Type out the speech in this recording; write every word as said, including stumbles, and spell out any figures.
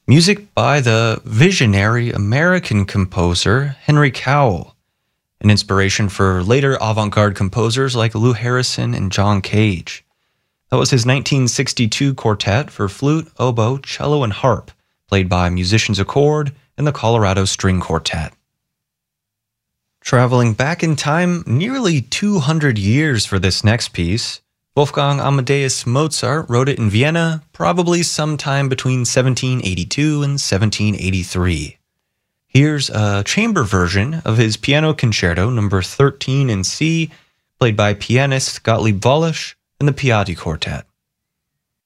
Music by the visionary American composer Henry Cowell, an inspiration for later avant-garde composers like Lou Harrison and John Cage. That was his nineteen sixty-two quartet for flute, oboe, cello, and harp, played by Musicians Accord and the Colorado String Quartet. Traveling back in time nearly two hundred years for this next piece, Wolfgang Amadeus Mozart wrote it in Vienna probably sometime between seventeen eighty-two and seventeen eighty-three. Here's a chamber version of his Piano Concerto number thirteen in C, played by pianist Gottlieb Wallisch and the Piatti Quartet.